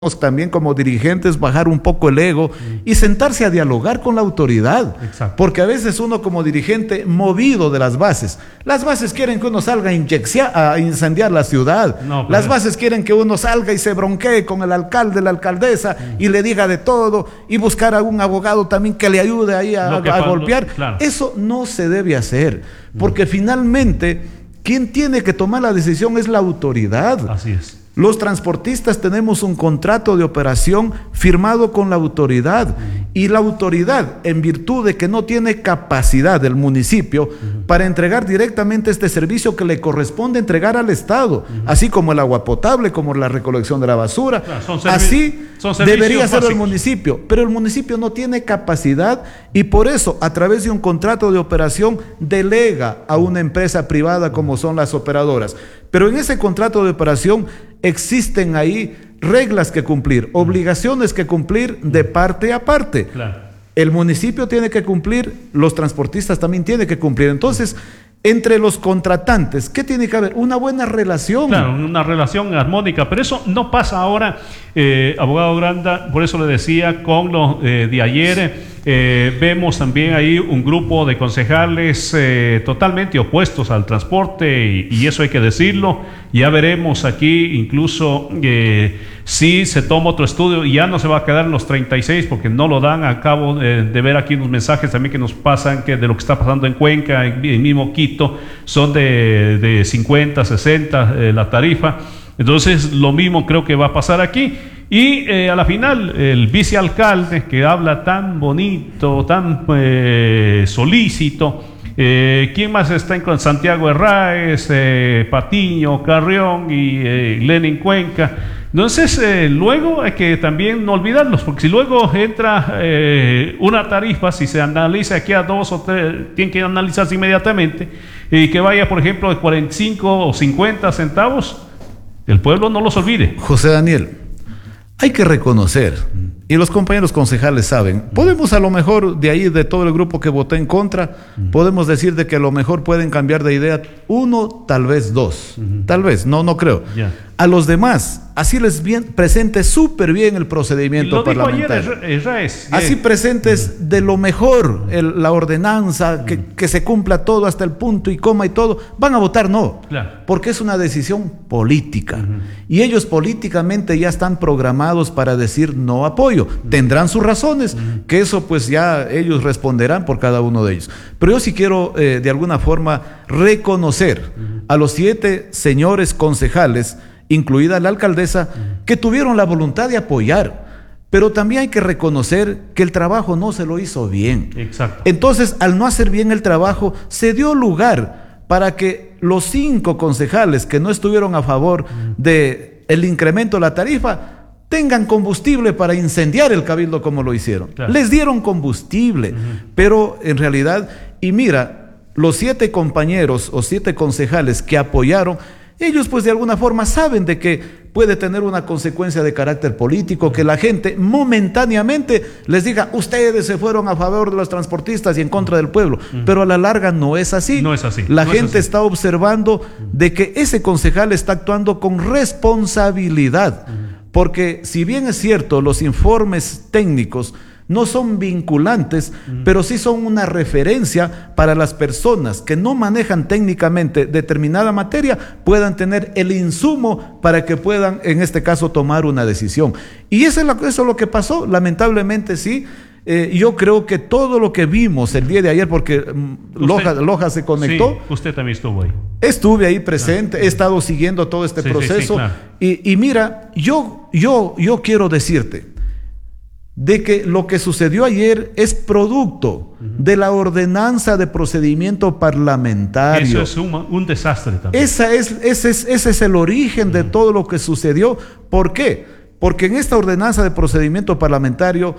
también como dirigentes bajar un poco el ego y sentarse a dialogar con la autoridad. Exacto. Porque a veces uno como dirigente movido de las bases quieren que uno salga a incendiar la ciudad. No, las bases quieren que uno salga y se bronquee con el alcalde, la alcaldesa y le diga de todo y buscar a un abogado también que le ayude ahí a golpear. Claro. Eso no se debe hacer, porque finalmente quien tiene que tomar la decisión es la autoridad. Así es. Los transportistas tenemos un contrato de operación firmado con la autoridad y la autoridad, en virtud de que no tiene capacidad del municipio para entregar directamente este servicio que le corresponde entregar al Estado, así como el agua potable, como la recolección de la basura, claro, así debería ser el básicos. municipio, pero el municipio no tiene capacidad y por eso a través de un contrato de operación delega a una empresa privada como son las operadoras. Pero en ese contrato de operación existen ahí reglas que cumplir, obligaciones que cumplir de parte a parte. Claro. El municipio tiene que cumplir, los transportistas también tienen que cumplir. Entonces, entre los contratantes, ¿qué tiene que haber? Una buena relación. Claro, una relación armónica, pero eso no pasa ahora, abogado Granda, por eso le decía, con lo de ayer, vemos también ahí un grupo de concejales totalmente opuestos al transporte y eso hay que decirlo. Ya veremos aquí incluso si se toma otro estudio y ya no se va a quedar en los 36 porque no lo dan. Acabo de ver aquí unos mensajes también que nos pasan que de lo que está pasando en Cuenca, en mismo Quito, son de 50, 60 la tarifa. Entonces lo mismo creo que va a pasar aquí. Y a la final, el vicealcalde que habla tan bonito, tan solícito, ¿quién más está en Santiago Herráez, Patiño, Carrión y Lenin Cuenca? Entonces, luego hay que también no olvidarlos, porque si luego entra una tarifa, si se analiza aquí a 2 o 3, tienen que analizarse inmediatamente, y que vaya, por ejemplo, de 45 o 50 centavos, el pueblo no los olvide. José Daniel, hay que reconocer, y los compañeros concejales saben, podemos a lo mejor de ahí, de todo el grupo que votó en contra, podemos decir de que a lo mejor pueden cambiar de idea uno, tal vez dos, tal vez, no creo. Ya. A los demás, así les presente súper bien el procedimiento parlamentario. Así presentes de lo mejor la ordenanza, que se cumpla todo hasta el punto y coma y todo, van a votar no, Claro. porque es una decisión política. Y ellos políticamente ya están programados para decir no apoyo. Tendrán sus razones, que eso pues ya ellos responderán por cada uno de ellos. Pero yo sí quiero de alguna forma reconocer a los 7 señores concejales, incluida la alcaldesa, que tuvieron la voluntad de apoyar, pero también hay que reconocer que el trabajo no se lo hizo bien. Exacto. Entonces, al no hacer bien el trabajo, se dio lugar para que los 5 concejales que no estuvieron a favor de el incremento de la tarifa tengan combustible para incendiar el cabildo como lo hicieron. Claro. Les dieron combustible, pero en realidad, y mira, los 7 compañeros o 7 concejales que apoyaron, ellos pues de alguna forma saben de que puede tener una consecuencia de carácter político, que la gente momentáneamente les diga, ustedes se fueron a favor de los transportistas y en contra del pueblo, pero a la larga no es así. No es así. La no gente es así. está observando de que ese concejal está actuando con responsabilidad, porque si bien es cierto, los informes técnicos no son vinculantes, pero sí son una referencia para las personas que no manejan técnicamente determinada materia, puedan tener el insumo para que puedan, en este caso, tomar una decisión. Y eso es lo que pasó, lamentablemente sí. Yo creo que todo lo que vimos el día de ayer, porque Loja se conectó. Sí, usted también estuvo ahí. Estuve ahí presente, he estado siguiendo todo este proceso. Claro. Y mira, yo quiero decirte de que lo que sucedió ayer es producto de la ordenanza de procedimiento parlamentario. Eso es un desastre también. Ese es el origen de todo lo que sucedió. ¿Por qué? Porque en esta ordenanza de procedimiento parlamentario,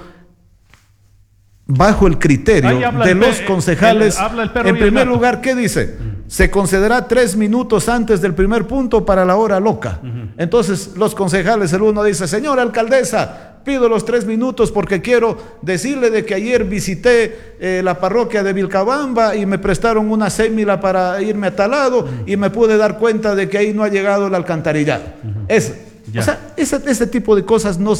bajo el criterio de los concejales, en primer lugar, ¿qué dice? Se concederá 3 minutos antes del primer punto para la hora loca. Entonces los concejales, el uno dice, señora alcaldesa, pido los 3 minutos porque quiero decirle de que ayer visité la parroquia de Vilcabamba y me prestaron una sémila para irme a tal lado y me pude dar cuenta de que ahí no ha llegado el alcantarillado. Ya. O sea, ese tipo de cosas no